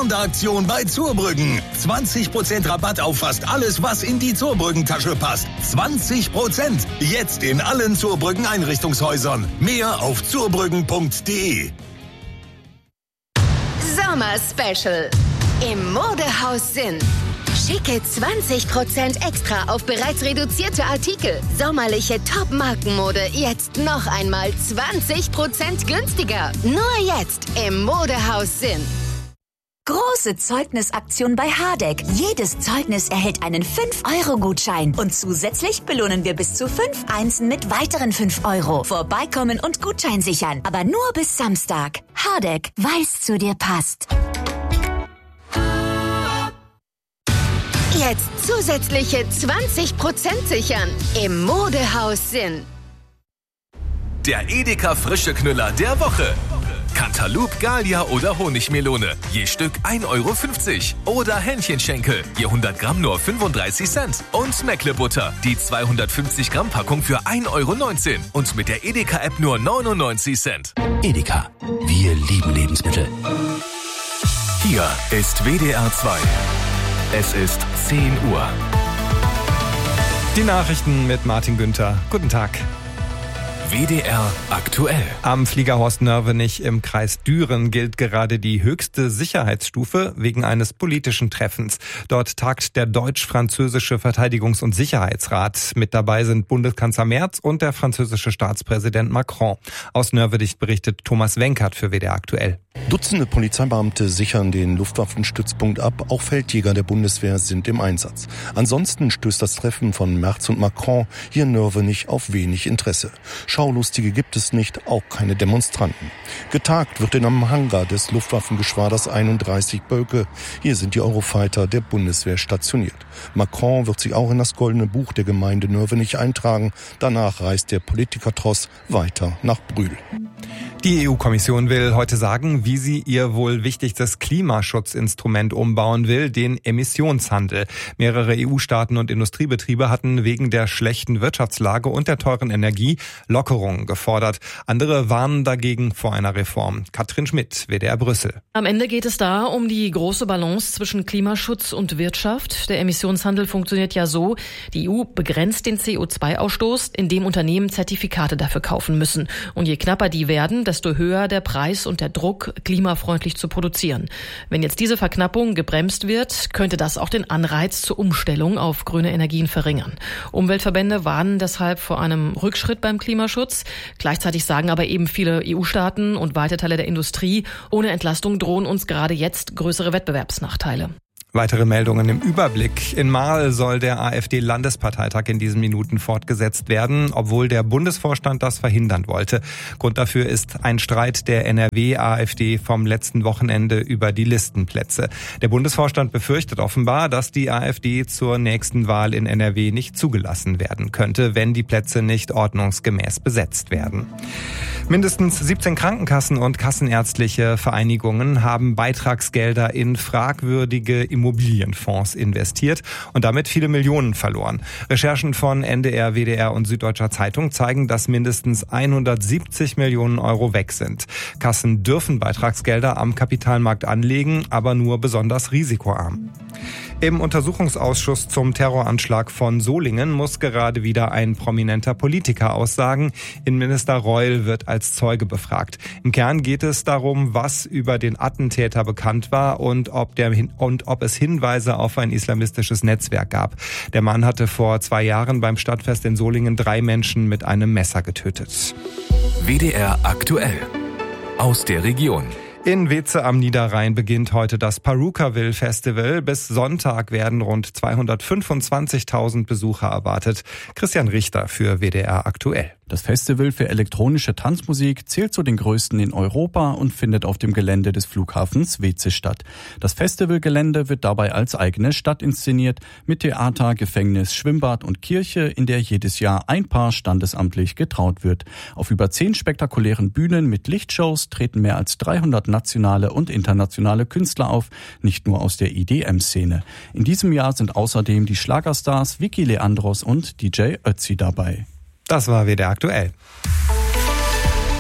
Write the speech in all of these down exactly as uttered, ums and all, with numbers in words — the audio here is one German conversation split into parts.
Sonderaktion bei Zurbrüggen. zwanzig Prozent Rabatt auf fast alles, was in die Zurbrüggen-Tasche passt. zwanzig Prozent. Jetzt in allen Zurbrüggen Einrichtungshäusern. Mehr auf zurbrüggen punkt de. Sommer-Special. Im Modehaus Sinn. Schicke zwanzig Prozent extra auf bereits reduzierte Artikel. Sommerliche Top-Markenmode jetzt noch einmal zwanzig Prozent günstiger. Nur jetzt im Modehaus Sinn. Große Zeugnisaktion bei Hardegg. Jedes Zeugnis erhält einen fünf Euro Gutschein. Und zusätzlich belohnen wir bis zu fünf Einsen mit weiteren fünf Euro. Vorbeikommen und Gutschein sichern. Aber nur bis Samstag. Hardegg, weil's zu dir passt. Jetzt zusätzliche zwanzig Prozent sichern im Modehaus Sinn. Der Edeka frische Knüller der Woche. Cantaloupe, Gallia oder Honigmelone. Je Stück ein Euro fünfzig. Oder Hähnchenschenkel. Je hundert Gramm nur fünfunddreißig Cent. Und Meckle-Butter. Die zweihundertfünfzig Gramm Packung für ein Euro neunzehn. Und mit der Edeka-App nur neunundneunzig Cent. Edeka. Wir lieben Lebensmittel. Hier ist W D R zwei. Es ist zehn Uhr. Die Nachrichten mit Martin Günther. Guten Tag. W D R aktuell. Am Flieger Horst-Nörvenich im Kreis Düren gilt gerade die höchste Sicherheitsstufe wegen eines politischen Treffens. Dort tagt der deutsch-französische Verteidigungs- und Sicherheitsrat. Mit dabei sind Bundeskanzler Merz und der französische Staatspräsident Macron. Aus Nörvenich berichtet Thomas Wenkert für W D R aktuell. Dutzende Polizeibeamte sichern den Luftwaffenstützpunkt ab. Auch Feldjäger der Bundeswehr sind im Einsatz. Ansonsten stößt das Treffen von Merz und Macron hier in Nörvenich auf wenig Interesse. Schaulustige gibt es nicht, auch keine Demonstranten. Getagt wird in einem Hangar des Luftwaffengeschwaders einunddreißig Bölke. Hier sind die Eurofighter der Bundeswehr stationiert. Macron wird sich auch in das Goldene Buch der Gemeinde Nörvenich eintragen. Danach reist der Politikertross weiter nach Brühl. Die E U-Kommission will heute sagen, wie sie ihr wohl wichtigstes Klimaschutzinstrument umbauen will, den Emissionshandel. Mehrere E U-Staaten und Industriebetriebe hatten wegen der schlechten Wirtschaftslage und der teuren Energie Lockerungen gefordert. Andere warnen dagegen vor einer Reform. Katrin Schmidt, W D R Brüssel. Am Ende geht es da um die große Balance zwischen Klimaschutz und Wirtschaft. Der Emissionshandel funktioniert ja so, die E U begrenzt den C O zwei Ausstoß, indem Unternehmen Zertifikate dafür kaufen müssen. Und je knapper die werden, desto höher der Preis und der Druck, klimafreundlich zu produzieren. Wenn jetzt diese Verknappung gebremst wird, könnte das auch den Anreiz zur Umstellung auf grüne Energien verringern. Umweltverbände warnen deshalb vor einem Rückschritt beim Klimaschutz. Gleichzeitig sagen aber eben viele E U-Staaten und weite Teile der Industrie, ohne Entlastung drohen uns gerade jetzt größere Wettbewerbsnachteile. Weitere Meldungen im Überblick. In Marl soll der AfD-Landesparteitag in diesen Minuten fortgesetzt werden, obwohl der Bundesvorstand das verhindern wollte. Grund dafür ist ein Streit der N R W-AfD vom letzten Wochenende über die Listenplätze. Der Bundesvorstand befürchtet offenbar, dass die AfD zur nächsten Wahl in N R W nicht zugelassen werden könnte, wenn die Plätze nicht ordnungsgemäß besetzt werden. Mindestens siebzehn Krankenkassen und kassenärztliche Vereinigungen haben Beitragsgelder in fragwürdige Immobilienfonds investiert und damit viele Millionen verloren. Recherchen von N D R, W D R und Süddeutscher Zeitung zeigen, dass mindestens hundertsiebzig Millionen Euro weg sind. Kassen dürfen Beitragsgelder am Kapitalmarkt anlegen, aber nur besonders risikoarm. Im Untersuchungsausschuss zum Terroranschlag von Solingen muss gerade wieder ein prominenter Politiker aussagen. Innenminister Reul wird als Zeuge befragt. Im Kern geht es darum, was über den Attentäter bekannt war und ob, der, und ob es Hinweise auf ein islamistisches Netzwerk gab. Der Mann hatte vor zwei Jahren beim Stadtfest in Solingen drei Menschen mit einem Messer getötet. W D R aktuell. Aus der Region. In Weze am Niederrhein beginnt heute das Purukaville Festival. Bis Sonntag werden rund zweihundertfünfundzwanzigtausend Besucher erwartet. Christian Richter für W D R aktuell. Das Festival für elektronische Tanzmusik zählt zu den größten in Europa und findet auf dem Gelände des Flughafens Weze statt. Das Festivalgelände wird dabei als eigene Stadt inszeniert, mit Theater, Gefängnis, Schwimmbad und Kirche, in der jedes Jahr ein Paar standesamtlich getraut wird. Auf über zehn spektakulären Bühnen mit Lichtshows treten mehr als dreihundert nationale und internationale Künstler auf, nicht nur aus der E D M-Szene. In diesem Jahr sind außerdem die Schlagerstars Vicky Leandros und D J Ötzi dabei. Das war W D R aktuell.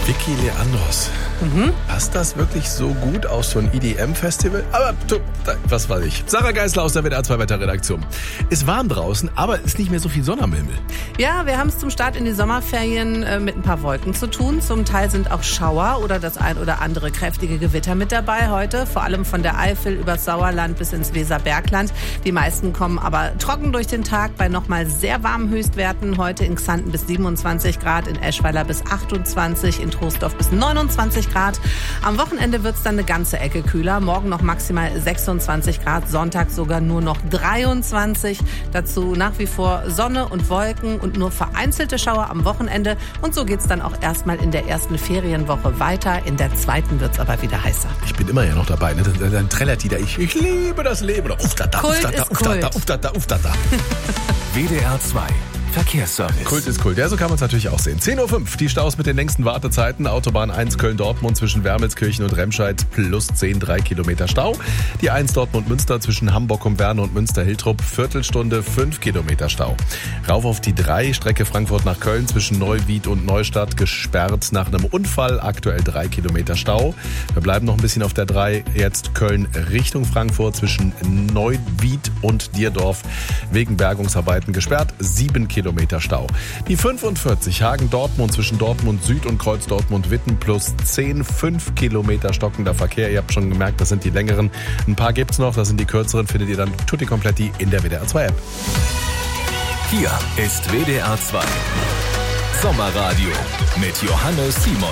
Vicky Leandros. Mhm. Passt das wirklich so gut auf so ein E D M-Festival? Aber du, was weiß ich. Sarah Geisler aus der W D R zwei Wetterredaktion. Ist warm draußen, aber ist nicht mehr so viel Sonne am Himmel. Ja, wir haben es zum Start in die Sommerferien äh, mit ein paar Wolken zu tun. Zum Teil sind auch Schauer oder das ein oder andere kräftige Gewitter mit dabei heute. Vor allem von der Eifel übers Sauerland bis ins Weserbergland. Die meisten kommen aber trocken durch den Tag bei nochmal sehr warmen Höchstwerten. Heute in Xanten bis siebenundzwanzig Grad, in Eschweiler bis achtundzwanzig, in Troisdorf bis neunundzwanzig Grad. Am Wochenende wird es dann eine ganze Ecke kühler. Morgen noch maximal sechsundzwanzig Grad, Sonntag sogar nur noch dreiundzwanzig. Dazu nach wie vor Sonne und Wolken und nur vereinzelte Schauer am Wochenende. Und so geht es dann auch erstmal in der ersten Ferienwoche weiter. In der zweiten wird es aber wieder heißer. Ich bin immer ja noch dabei, ne? Dann trällert die da. Ich, ich liebe das Leben. Uff, da, da, Kult uff, da, da, ist uff, da, da, uff, da, da, uff, da, da. W D R zwei Verkehrsservice. Kult ist Kult. Ja, so kann man es natürlich auch sehen. zehn Uhr fünf, die Staus mit den längsten Wartezeiten. Autobahn eins Köln-Dortmund zwischen Wermelskirchen und Remscheid plus zehn, drei Kilometer Stau. Die eins Dortmund-Münster zwischen Hamburg und Berne und Münster-Hiltrup, Viertelstunde, fünf Kilometer Stau. Rauf auf die drei, Strecke Frankfurt nach Köln zwischen Neuwied und Neustadt, gesperrt nach einem Unfall, aktuell drei Kilometer Stau. Wir bleiben noch ein bisschen auf der drei, jetzt Köln Richtung Frankfurt zwischen Neuwied und Dierdorf, wegen Bergungsarbeiten gesperrt, sieben Kilometer Stau. Die fünfundvierzig Hagen-Dortmund zwischen Dortmund Süd und Kreuz Dortmund-Witten plus zehn, fünf Kilometer stockender Verkehr. Ihr habt schon gemerkt, das sind die längeren. Ein paar gibt's noch, das sind die kürzeren, findet ihr dann tutti kompletti in der W D R zwei App. Hier ist W D R zwei Sommerradio mit Johannes Simon.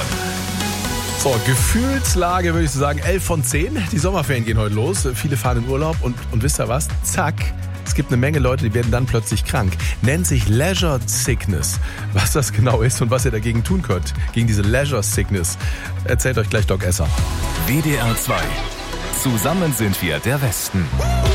So, Gefühlslage würde ich so sagen, elf von zehn. Die Sommerferien gehen heute los. Viele fahren in Urlaub und, und wisst ihr was? Zack. Es gibt eine Menge Leute, die werden dann plötzlich krank. Nennt sich Leisure Sickness. Was das genau ist und was ihr dagegen tun könnt, gegen diese Leisure Sickness, erzählt euch gleich Doc Esser. W D R zwei. Zusammen sind wir der Westen.